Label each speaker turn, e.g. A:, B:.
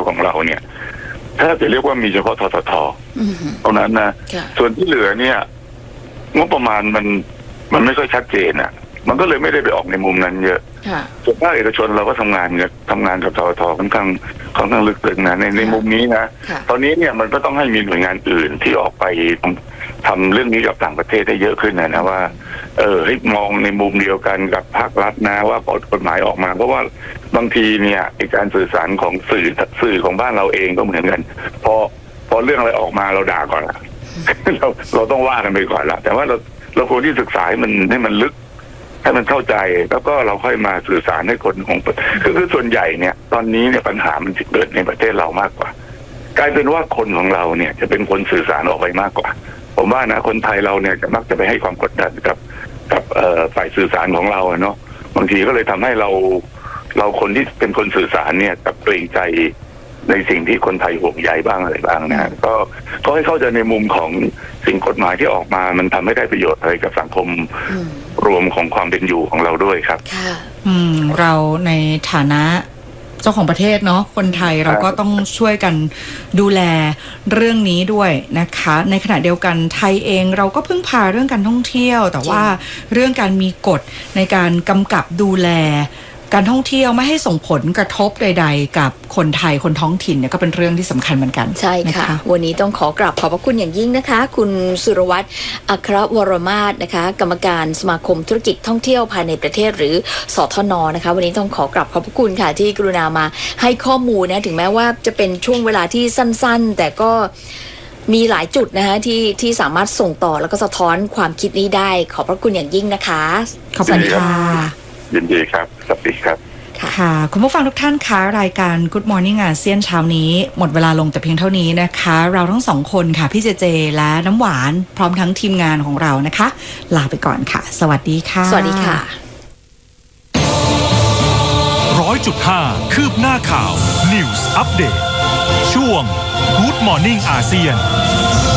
A: ของเราเนี่ยแทบจะเรียกว่ามีเฉพาะททท.ตรงนั้นนะส่วนที่เหลือเนี่ยงบประมาณมันไม่ค่อยชัดเจนอ่ะมันก็เลยไม่ได้ไปออกในมุมนั้นเยอะส่วนภาคเอกชนเราก็ทำงานกับททท.ค่อนข้างลึกซึ้งนะในมุมนี้นะตอนนี้เนี่ยมันก็ต้องให้มีหน่วยงานอื่นที่ออกไปทำเรื่องนี้กับต่างประเทศได้เยอะขึ้นนะว่าให้มองในมุมเดียวกันกับภาครัฐนะว่ากฎหมายออกมาเพราะว่าบางทีเนี่ยการสื่อสารของสื่อของบ้านเราเองก็เหมือนกันพอเรื่องอะไรออกมาเราด่าก่อนละ เราต้องว่ากันไปก่อนละแต่ว่าเราควรที่ศึกษาให้มันลึกให้มันเข้าใจแล้วก็เราค่อยมาสื่อสารให้คนของคือส่วนใหญ่เนี่ยตอนนี้เนี่ยปัญหามันเกิดในประเทศเรามากกว่ากลายเป็นว่าคนของเราเนี่ยจะเป็นคนสื่อสารออกไปมากกว่าผมว่านะคนไทยเราเนี่ยจะมักจะไปให้ความกดดันกับฝ่ายสื่อสารของเราเนาะบางทีก็เลยทำให้เราคนที่เป็นคนสื่อสารเนี่ยกับเกรงใจในสิ่งที่คนไทยห่วงใยบ้างอะไรบ้างนะก็ให้เข้าใจในมุมของสิ่งกฎหมายที่ออกมามันทำให้ได้ประโยชน์อะไรกับสังคมรวมของความเป็นอยู่ของเราด้วยครับ
B: เราในฐานะเจ้าของประเทศเนาะคนไทยเราก็ต้องช่วยกันดูแลเรื่องนี้ด้วยนะคะในขณะเดียวกันไทยเองเราก็พึ่งพาเรื่องการท่องเที่ยวแต่ว่าเรื่องการมีกฎในการกำกับดูแลการท่องเที่ยวไม่ให้ส่งผลกระทบใดๆกับคนไทยคนท้องถิ่นเนี่ยก็เป็นเรื่องที่สำคัญเหมือนกัน
C: ใช่ค่ะวันนี้ต้องขอกราบขอบพระคุณอย่างยิ่งนะคะคุณสุรวัตรอัครวรมาศนะคะกรรมการสมาคมธุรกิจท่องเที่ยวภายในประเทศหรือสทน.นะคะวันนี้ต้องขอกราบขอบพระคุณค่ะที่กรุณามาให้ข้อมูลนะถึงแม้ว่าจะเป็นช่วงเวลาที่สั้นๆแต่ก็มีหลายจุดนะคะที่สามารถส่งต่อแล้วก็สะท้อนความคิดนี้ได้ขอบพระคุณอย่างยิ่งนะคะ
B: ขอบคุณค่ะ
A: ยินดีครับสวัสดีครับ
B: ค่ะคุณผู้ฟังทุกท่านคะรายการ Good Morning อาเซียนเช้านี้หมดเวลาลงแต่เพียงเท่านี้นะคะเราทั้งสองคนค่ะพี่เจและน้ำหวานพร้อมทั้งทีมงานของเรานะคะลาไปก่อนค่ะสวัสดีค่ะ
C: สวัสดีค่ะ
D: 100.5 คืบหน้าข่าว News Update ช่วง Good Morning อาเซียน